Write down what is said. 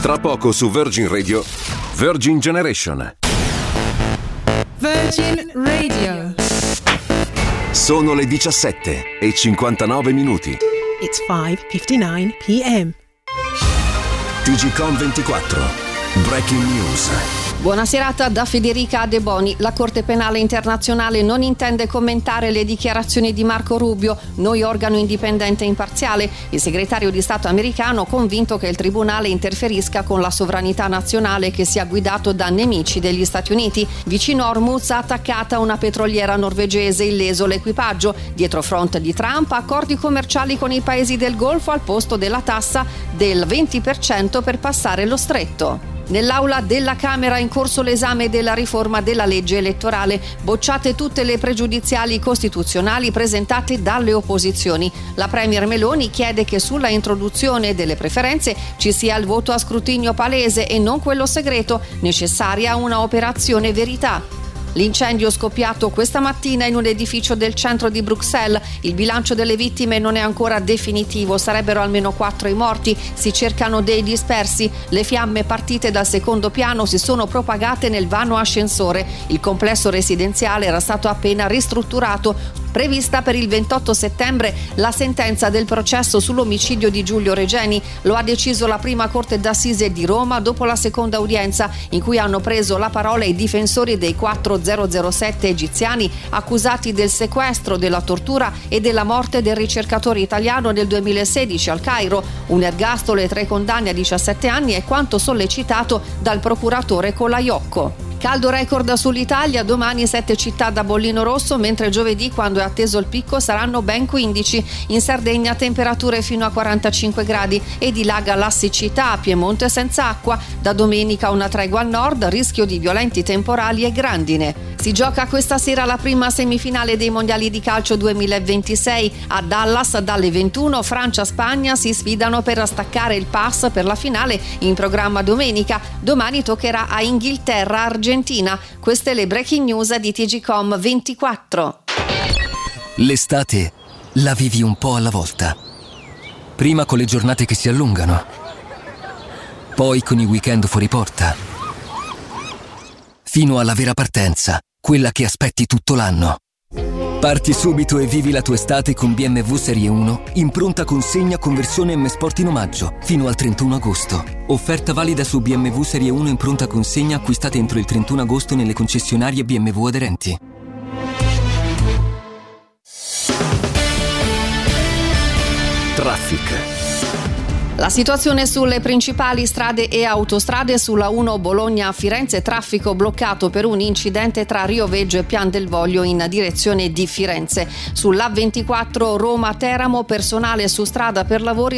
Tra poco su Virgin Radio, Virgin Generation. Virgin Radio. Sono le 17:59. It's 5:59 p.m. TGcom 24. Breaking news. Buona serata da Federica De Boni. La Corte Penale Internazionale non intende commentare le dichiarazioni di Marco Rubio, noi organo indipendente e imparziale. Il segretario di Stato americano convinto che il tribunale interferisca con la sovranità nazionale che sia guidato da nemici degli Stati Uniti. Vicino Hormuz attaccata una petroliera norvegese, illeso l'equipaggio. Dietro front di Trump, accordi commerciali con i paesi del Golfo al posto della tassa del 20% per passare lo stretto. Nell'aula della Camera è in corso l'esame della riforma della legge elettorale, bocciate tutte le pregiudiziali costituzionali presentate dalle opposizioni. La premier Meloni chiede che sulla introduzione delle preferenze ci sia il voto a scrutinio palese e non quello segreto, necessaria una operazione verità. L'incendio scoppiato questa mattina in un edificio del centro di Bruxelles. Il bilancio delle vittime non è ancora definitivo, sarebbero almeno 4 i morti, si cercano dei dispersi. Le fiamme partite dal secondo piano si sono propagate nel vano ascensore. Il complesso residenziale era stato appena ristrutturato. Prevista per il 28 settembre la sentenza del processo sull'omicidio di Giulio Regeni. Lo ha deciso la prima Corte d'Assise di Roma dopo la seconda udienza, in cui hanno preso la parola i difensori dei 4007 egiziani accusati del sequestro, della tortura e della morte del ricercatore italiano nel 2016 al Cairo. Un ergastolo e 3 condanne a 17 anni è quanto sollecitato dal procuratore Colaiocco. Caldo record sull'Italia, domani 7 città da bollino rosso, mentre giovedì, quando è atteso il picco, saranno ben 15. In Sardegna temperature fino a 45 gradi e dilaga la siccità, a Piemonte senza acqua. Da domenica una tregua al nord, rischio di violenti temporali e grandine. Si gioca questa sera la prima semifinale dei mondiali di calcio 2026. A Dallas dalle 21 Francia-Spagna si sfidano per staccare il pass per la finale in programma domenica. Domani toccherà a Inghilterra-Argentina. Queste le breaking news di TGcom 24. L'estate la vivi un po' alla volta. Prima con le giornate che si allungano, poi con i weekend fuori porta, fino alla vera partenza, quella che aspetti tutto l'anno. Parti subito e vivi la tua estate con BMW Serie 1 in pronta consegna con versione M Sport in omaggio fino al 31 agosto. Offerta valida su BMW Serie 1 in pronta consegna acquistate entro il 31 agosto nelle concessionarie BMW aderenti. Traffic. La situazione sulle principali strade e autostrade: sulla 1 Bologna-Firenze, traffico bloccato per un incidente tra Rio Veggio e Pian del Voglio in direzione di Firenze. Sull'A24 Roma-Teramo, personale su strada per lavori